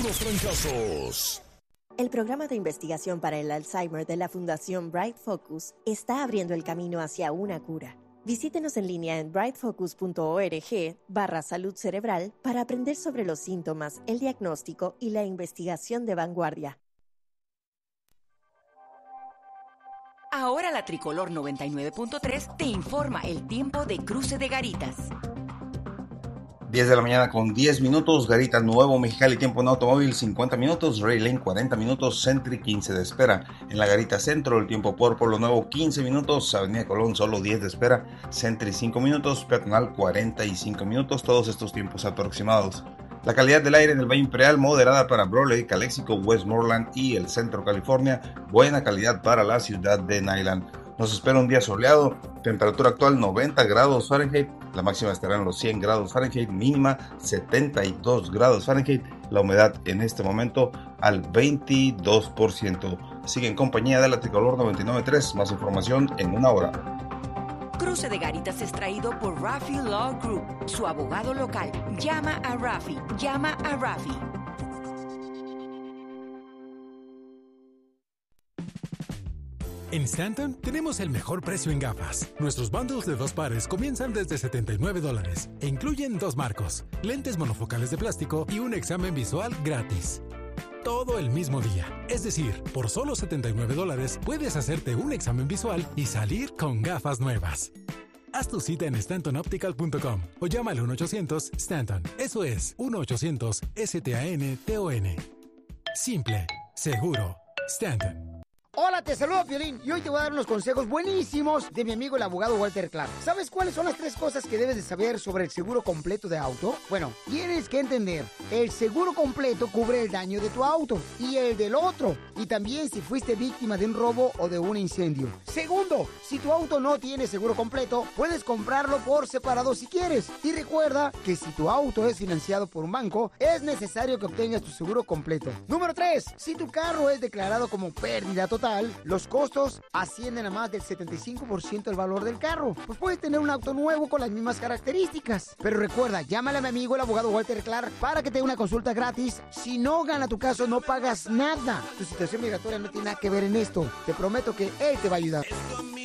puros fracasos. El programa de investigación para el Alzheimer de la Fundación Bright Focus está abriendo el camino hacia una cura. Visítenos en línea en brightfocus.org/salud cerebral para aprender sobre los síntomas, el diagnóstico y la investigación de vanguardia. Ahora la Tricolor 99.3 te informa el tiempo de Cruce de Garitas. 10 de la mañana con 10 minutos, Garitas Nuevo Mexicali, tiempo en automóvil 50 minutos, Ray Lane 40 minutos, Sentry 15 de espera. En la Garita Centro, el tiempo por lo nuevo 15 minutos, Avenida Colón solo 10 de espera, Sentry 5 minutos, Peatonal 45 minutos, todos estos tiempos aproximados. La calidad del aire en el Valle Imperial, moderada para Brawley, Calexico, Westmoreland y el Centro California, buena calidad para la ciudad de Nyland. Nos espera un día soleado, temperatura actual 90 grados Fahrenheit, la máxima estará en los 100 grados Fahrenheit, mínima 72 grados Fahrenheit, la humedad en este momento al 22%. Sigue en compañía de la Tricolor 99.3, más información en una hora. Cruce de Garitas es traído por Rafi Law Group, su abogado local. Llama a Rafi. En Stanton tenemos el mejor precio en gafas. Nuestros bundles de 2 pares comienzan desde $79 e incluyen 2 marcos, lentes monofocales de plástico y un examen visual gratis. Todo el mismo día. Es decir, por solo $79 puedes hacerte un examen visual y salir con gafas nuevas. Haz tu cita en StantonOptical.com o llama al 1-800-STANTON. Eso es 1-800-STANTON. Simple, seguro, Stanton. Hola, te saludo Piolín y hoy te voy a dar unos consejos buenísimos de mi amigo el abogado Walter Clark. ¿Sabes cuáles son las 3 cosas que debes de saber sobre el seguro completo de auto? Bueno, tienes que entender, el seguro completo cubre el daño de tu auto y el del otro, y también si fuiste víctima de un robo o de un incendio. Segundo, si tu auto no tiene seguro completo, puedes comprarlo por separado si quieres. Y recuerda que si tu auto es financiado por un banco, es necesario que obtengas tu seguro completo. Número 3, si tu carro es declarado como pérdida total, los costos ascienden a más del 75% del valor del carro. Pues puedes tener un auto nuevo con las mismas características. Pero recuerda, llámale a mi amigo el abogado Walter Clark para que te dé una consulta gratis. Si no gana tu caso, no pagas nada. Tu situación migratoria no tiene nada que ver en esto. Te prometo que él te va a ayudar.